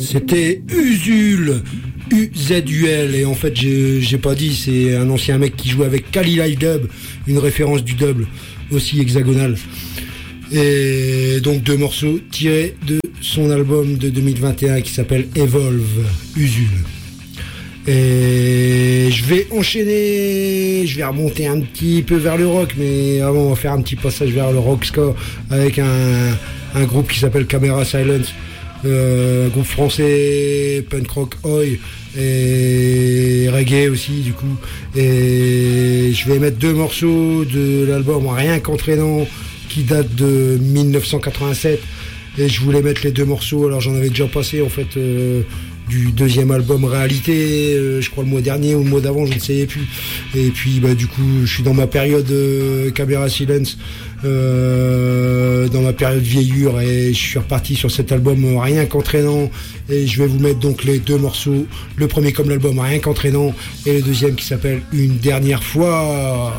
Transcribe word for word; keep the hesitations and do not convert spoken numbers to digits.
C'était Usul, U Z U L, et en fait j'ai, j'ai pas dit, c'est un ancien mec qui jouait avec Kali Live Dub, une référence du dub aussi hexagonal. Et donc deux morceaux tirés de son album de deux mille vingt et un qui s'appelle Evolve, Usul. Et je vais enchaîner, je vais remonter un petit peu vers le rock, mais avant on va faire un petit passage vers le rock ska avec un, un groupe qui s'appelle Camera Silence. Euh, un groupe français, punk rock, oi et reggae aussi du coup, et je vais mettre deux morceaux de l'album Rien qu'entraînant qui date de dix-neuf cent quatre-vingt-sept, et je voulais mettre les deux morceaux, alors j'en avais déjà passé en fait euh, du deuxième album Réalité, euh, je crois le mois dernier ou le mois d'avant, je ne sais plus, et puis bah du coup je suis dans ma période euh, Camera Silence, Euh, dans ma période vieillure, et je suis reparti sur cet album euh, Rien qu'entraînant, et je vais vous mettre donc les deux morceaux, le premier comme l'album Rien qu'entraînant et le deuxième qui s'appelle Une dernière fois.